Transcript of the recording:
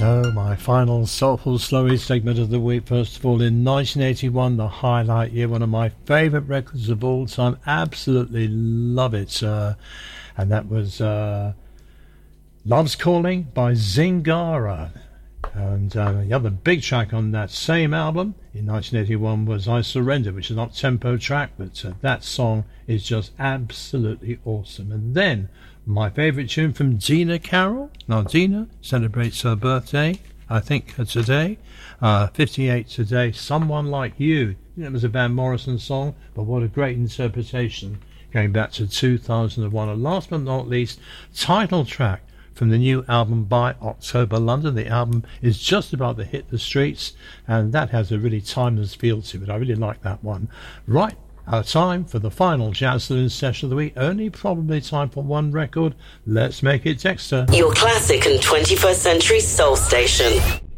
So, my final Soulful Slowy segment of the week. First of all, in 1981, the highlight year, one of my favourite records of all time. Absolutely love it. And that was Love's Calling by Zingara. And the other big track on that same album in 1981 was I Surrender, which is an up-tempo track, but that song is just absolutely awesome. And then my favourite tune from Dina Carroll. Now, Dina celebrates her birthday, I think, today. 58 today. Someone Like You. It was a Van Morrison song, but what a great interpretation going back to 2001. And last but not least, title track from the new album by October London. The album is just about to hit the streets, and that has a really timeless feel to it. I really like that one. Right. Time for the final Jazz Saloon session of the week. Only probably time for one record. Let's make it Dexter. Your classic and 21st century soul station.